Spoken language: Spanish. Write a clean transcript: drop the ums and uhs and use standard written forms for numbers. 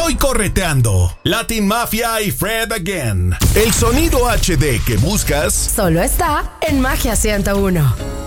Estoy correteando. Latin Mafia y Fred Again. El sonido HD que buscas solo está en Magia 101.